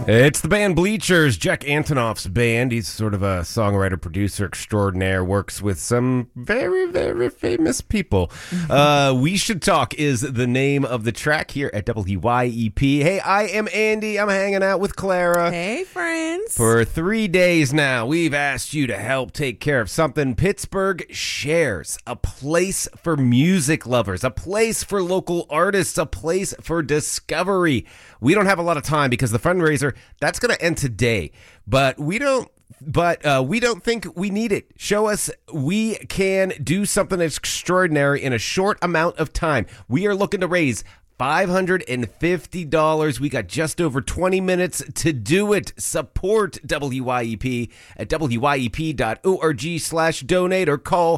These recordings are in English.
It's the band Bleachers, Jack Antonoff's band. He's sort of a songwriter, producer extraordinaire, works with some very, very famous people. We Should Talk is the name of the track here at WYEP. Hey, I am Andy. I'm hanging out with Clara. Hey, friends. For 3 days now, we've asked you to help take care of something Pittsburgh shares. A place for music lovers, a place for local artists, a place for discovery. We don't have a lot of time because the fundraiser, that's going to end today. But we don't think we need it. Show us we can do something extraordinary in a short amount of time. We are looking to raise $550. We got just over 20 minutes to do it. Support WYEP at wyep.org/donate or call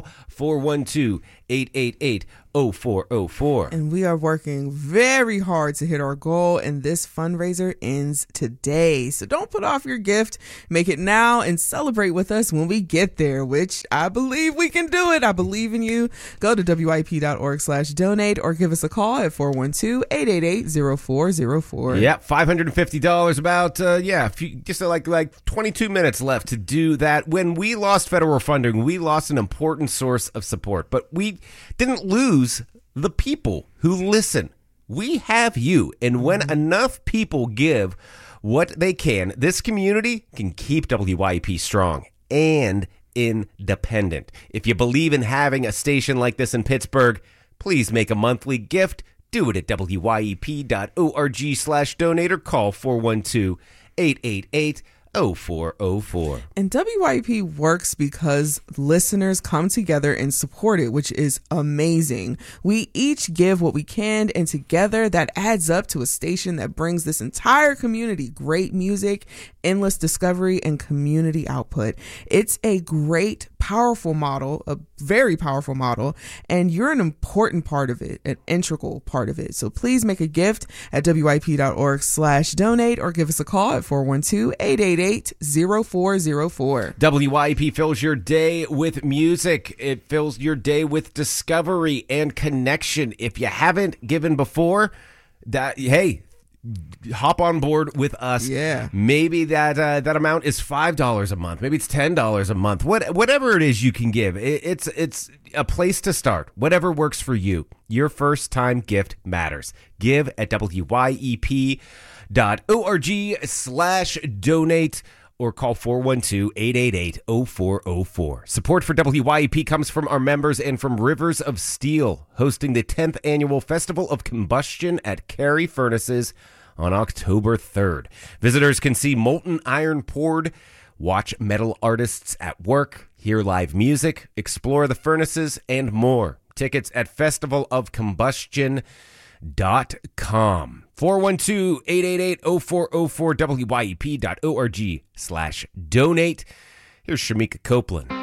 412-888-0404. And we are working very hard to hit our goal, and this fundraiser ends today. So don't put off your gift. Make it now and celebrate with us when we get there, which I believe we can do it. I believe in you. Go to wyep.org/donate or give us a call at 412-888-0404. Yeah, $550. About, just like 22 minutes left to do that. When we lost federal funding, we lost an important source of support, but we didn't lose the people who listen. We have you, and when enough people give what they can, this community can keep WYEP strong and independent. If you believe in having a station like this in Pittsburgh, please make a monthly gift. Do it at wyep.org/donate or call 412-888-0404. And WYP works because listeners come together and support it, which is amazing. We each give what we can, and together that adds up to a station that brings this entire community great music, endless discovery, and community output. It's a great, powerful model, a very powerful model, and you're an important part of it, an integral part of it. So please make a gift at wyp.org/donate or give us a call at 412-888-0404. WYEP fills your day with music. It fills your day with discovery and connection. If you haven't given before, hop on board with us. Yeah. Maybe that amount is $5 a month. Maybe it's $10 a month. Whatever it is you can give. It's a place to start. Whatever works for you. Your first time gift matters. Give at wyep.org/donate or call 412-888-0404. Support for WYEP comes from our members and from Rivers of Steel, hosting the 10th annual Festival of Combustion at Cary Furnaces on October 3rd. Visitors can see molten iron poured, watch metal artists at work, hear live music, explore the furnaces, and more. Tickets at festivalofcombustion.com. 412-888-0404, wyep.org/donate. Here's Shamika Copeland.